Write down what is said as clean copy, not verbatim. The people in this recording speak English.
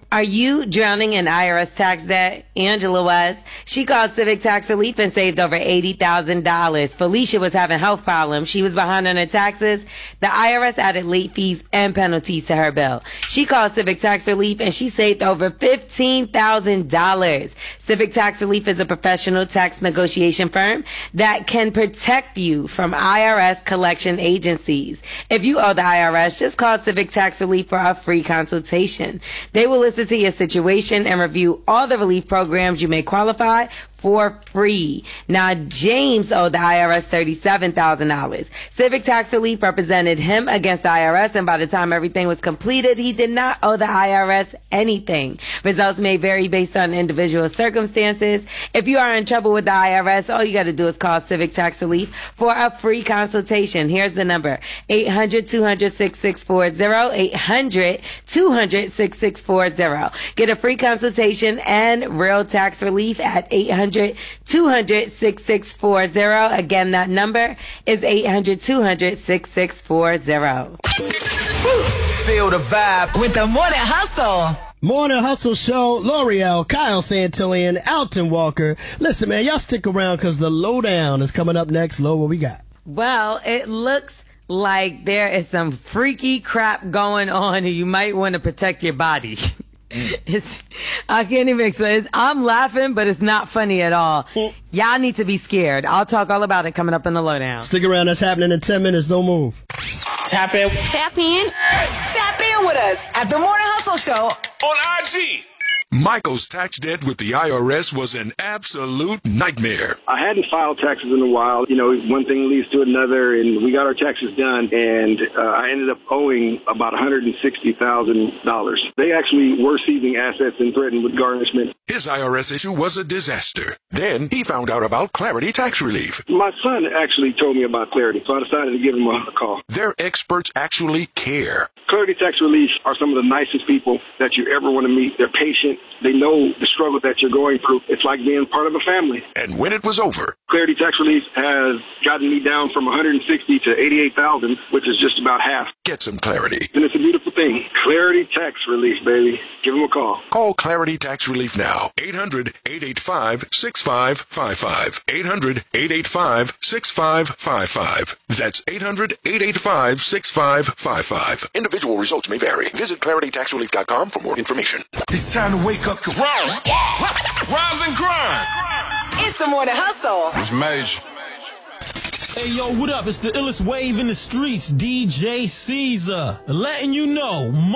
Are you drowning in IRS tax debt? Angela was. She called Civic Tax Relief and saved over $80,000. Felicia was having health problems. She was behind on her taxes. The IRS added late fees and penalties to her bill. She called Civic Tax Relief and she saved over $15,000. Civic Tax Relief is a professional tax negotiation firm that can protect you from IRS collection agencies. If you owe the IRS, just call Civic Tax Relief for a free consultation. They will listen to your situation and review all the relief programs you may qualify for free. Now, James owed the IRS $37,000. Civic Tax Relief represented him against the IRS, and by the time everything was completed, he did not owe the IRS anything. Results may vary based on individual circumstances. If you are in trouble with the IRS, all you got to do is call Civic Tax Relief for a free consultation. Here's the number: 800-200-6640, 800-200-6640. Get a free consultation and real tax relief at 800-200-6640. Again, that number is 800-200-6640. Feel the vibe with the Morning Hustle. Morning Hustle Show, L'Oreal, Kyle Santillan, Alton Walker. Listen, man, y'all stick around because the lowdown is coming up next. Lo, what we got? Well, it looks like there is some freaky crap going on and you might want to protect your body. I can't even explain it. I'm laughing, but it's not funny at all. Y'all need to be scared. I'll talk all about it coming up in the lowdown. Stick around. That's happening in 10 minutes. Don't move. Tap in. Tap in. Tap in with us at the Morning Hustle Show On IG. Michael's tax debt with the IRS was an absolute nightmare. I hadn't filed taxes in a while. You know, one thing leads to another, and we got our taxes done, and I ended up owing about $160,000. They actually were seizing assets and threatened with garnishment. His IRS issue was a disaster. Then he found out about Clarity Tax Relief. My son actually told me about Clarity, so I decided to give him a call. Their experts actually care. Clarity Tax Relief are some of the nicest people that you ever want to meet. They're patient. They know the struggle that you're going through. It's like being part of a family. And when it was over, Clarity Tax Relief has gotten me down from $160,000 to $88,000, which is just about half. get some clarity. And it's a beautiful thing. Clarity Tax Relief, baby. Give them a call. Call Clarity Tax Relief now. 800-885-6555. 800-885-6555. That's 800-885-6555. Individual results may vary. Visit claritytaxrelief.com for more information. It's time to wake up. Rise and grind. It's the Morning Hustle. It's major. Hey, yo, what up? It's the illest wave in the streets, DJ Caesar. Letting you know,